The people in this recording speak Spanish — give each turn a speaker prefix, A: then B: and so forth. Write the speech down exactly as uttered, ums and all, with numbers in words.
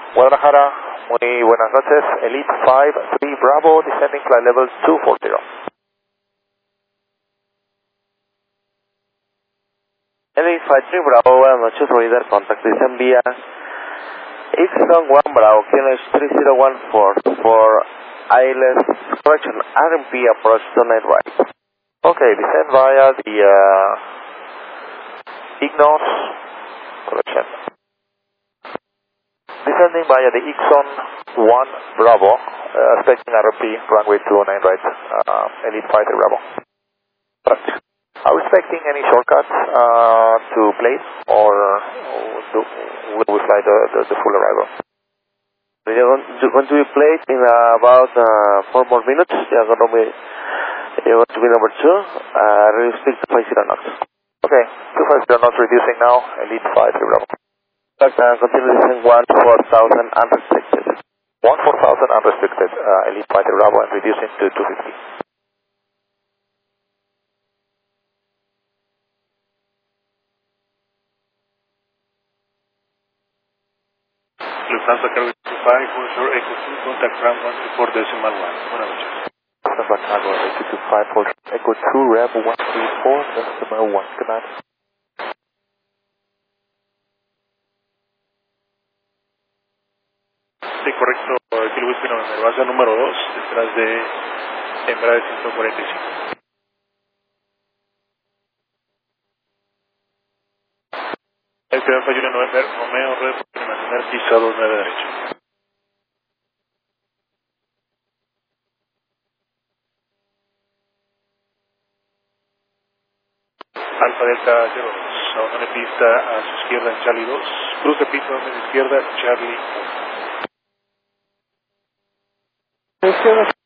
A: Guadalajara, muy buenas noches. Elite cinco tres Bravo, descending flight level two forty.
B: Elite cinco tres Bravo, buenas noches, Reader, contact descend via Ixon one Bravo, Q N H three zero one four for I L S, correction, R M P approach to night right.
A: Okay, descend via the uh, Ignos, correction. Descending via the Ixon one Bravo, uh, expecting R M P, runway two nine right, uh, Elite five three Bravo. Correct. Are we expecting any shortcuts uh, to place, or do, will we fly the, the, the full arrival?
B: We are going to, going to be played in uh, about uh, four more minutes. We are going to be, you want to be number two, uh, restrict to five zero knots.
A: Okay, two five zero knots reducing now, Elite five three Bravo.
B: But uh, continue descending one four thousand unrestricted.
A: one four thousand unrestricted, uh, Elite five three Bravo, and reducing to two fifty.
C: Lufthansa Cargo two five, Bonjour, Echo two, contact Ram one two four decimal one. Buenas noches.
A: Lufthansa Cargo Echo two five, Echo two, Rev one three four, decimal one, good night.
C: Sí, correcto, aquí lo busco en la base número dos, detrás de Embraer ciento cuarenta y cinco. El primer Fayuno November, Romeo, Red, mantener pisado nueve derecho. Alfa Delta cero dos, abandone pista a su izquierda en Charlie dos, cruce pista a su izquierda, Charlie uno.
A: Izquierda.